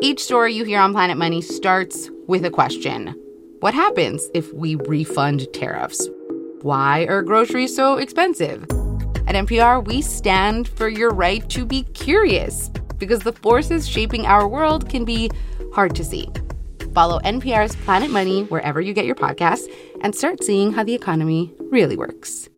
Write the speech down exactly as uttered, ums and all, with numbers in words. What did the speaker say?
Each story you hear on Planet Money starts with a question. What happens if we refund tariffs? Why are groceries so expensive? At N P R, we stand for your right to be curious because the forces shaping our world can be hard to see. Follow N P R's Planet Money wherever you get your podcasts and start seeing how the economy really works.